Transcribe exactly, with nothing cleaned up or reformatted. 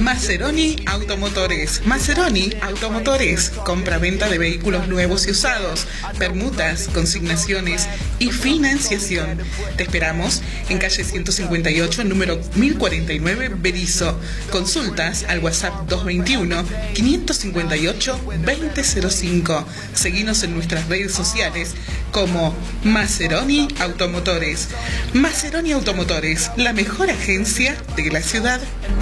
Maseroni Automotores. Maseroni Automotores. Compra-venta de vehículos nuevos y usados, permutas, consignaciones y financiación. Te esperamos en calle ciento cincuenta y ocho, número mil cuarenta y nueve, Berisso. Consultas al WhatsApp dos veintiuno, quinientos cincuenta y ocho, veinte cero cinco. Seguinos en nuestras redes sociales como Maseroni Automotores. Maseroni Automotores, la mejor agencia de la ciudad.